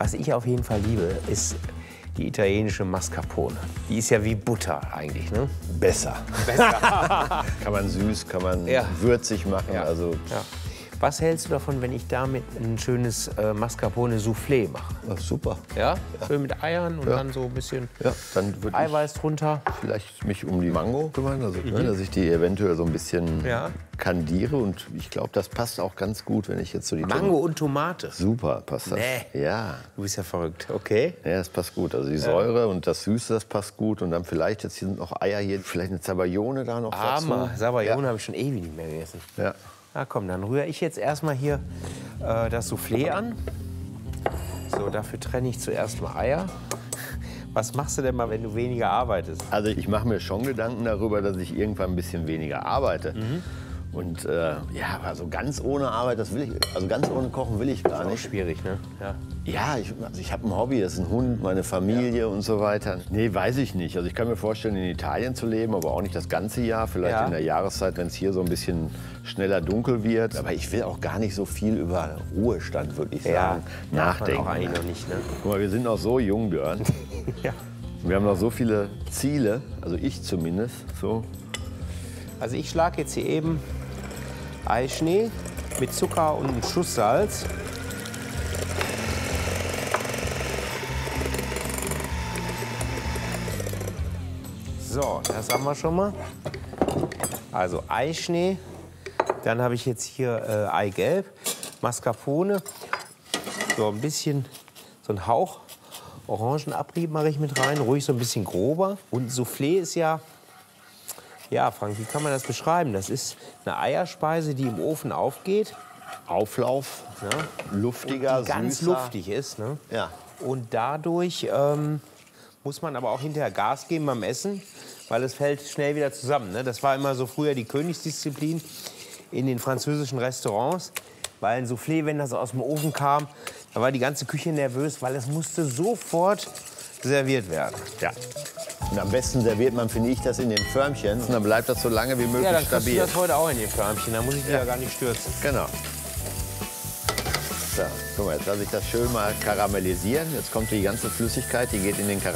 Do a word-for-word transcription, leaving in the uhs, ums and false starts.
Was ich auf jeden Fall liebe, ist die italienische Mascarpone. Die ist ja wie Butter eigentlich, ne? Besser. Besser. Kann man süß, kann man Ja. würzig machen. Ja. Also, Ja. Was hältst du davon, wenn ich damit ein schönes äh, Mascarpone-Soufflé mache? ach, super. Ja? Schön mit Eiern und Ja. dann so ein bisschen Ja, dann würde ich Eiweiß drunter. vielleicht mich um die Mango kümmern, also, ne, dass ich die eventuell so ein bisschen Ja. kandiere. Und ich glaube, das passt auch ganz gut, wenn ich jetzt so die Mango und Tomate. Super, passt das. Nee. Ja. Du bist ja verrückt, okay? Ja, das passt gut. Also die Säure und das Süße, das passt gut. Und dann vielleicht, jetzt hier sind noch Eier hier, vielleicht eine Zabayone da noch Hammer. dazu. Sabayone habe ich schon ewig nicht mehr gegessen. Ja. Na komm, dann rühre ich jetzt erstmal hier äh, das Soufflé an. So, dafür trenne ich zuerst mal Eier. Was machst du denn mal, wenn du weniger arbeitest? Also ich mache mir schon Gedanken darüber, dass ich irgendwann ein bisschen weniger arbeite. Mhm. Und äh, ja, also ganz ohne Arbeit, das will ich, also ganz ohne Kochen will ich gar Auch nicht. schwierig, ne? Ja. Ja, ich, also ich habe ein Hobby, das ist ein Hund, meine Familie und so weiter. Nee, weiß ich nicht. Also ich kann mir vorstellen, in Italien zu leben, aber auch nicht das ganze Jahr. Vielleicht Ja. in der Jahreszeit, wenn es hier so ein bisschen schneller dunkel wird. Aber ich will auch gar nicht so viel über Ruhestand, würde ich Ja, sagen, darf man nachdenken. auch eigentlich noch nicht, ne? Guck mal, wir sind noch so jung, Björn. Ja. Wir haben noch so viele Ziele, also ich zumindest. So. Also ich schlage jetzt hier eben Eischnee mit Zucker und einem Schuss Salz. So, das haben wir schon mal. Also Eischnee, dann habe ich jetzt hier äh, Eigelb, Mascarpone, so ein bisschen, so ein Hauch Orangenabrieb mache ich mit rein, ruhig so ein bisschen grober. Und Soufflé ist ja, ja Frank, wie kann man das beschreiben? Das ist eine Eierspeise, die im Ofen aufgeht. Auflauf, Ne? luftiger, Die ganz süßer. luftig ist. Ne? Ja. Und dadurch ähm, muss man aber auch hinterher Gas geben beim Essen, weil es fällt schnell wieder zusammen. Ne? Das war immer so früher die Königsdisziplin in den französischen Restaurants. Weil ein Soufflé, wenn das aus dem Ofen kam, da war die ganze Küche nervös, weil es musste sofort serviert werden. Ja. Und am besten serviert man, finde ich, das in den Förmchen. Und dann bleibt das so lange wie möglich Ja, dann kriegst du stabil. das heute auch in den Förmchen, da muss ich dich ja gar nicht stürzen. Genau. So, guck mal, jetzt lasse ich das schön mal karamellisieren. Jetzt kommt die ganze Flüssigkeit, die geht in den Karamell.